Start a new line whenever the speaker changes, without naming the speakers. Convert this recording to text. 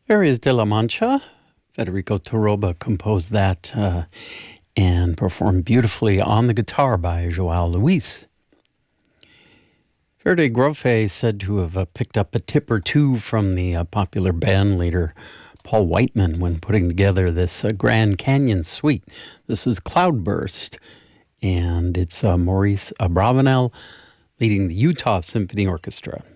Areas de la Mancha. Federico Toroba composed that and performed beautifully on the guitar by Joao Luis. Verde Grofe said to have picked up a tip or two from the popular band leader Paul Whiteman when putting together this Grand Canyon suite. This is Cloudburst, and it's Maurice Abravanel leading the Utah Symphony Orchestra.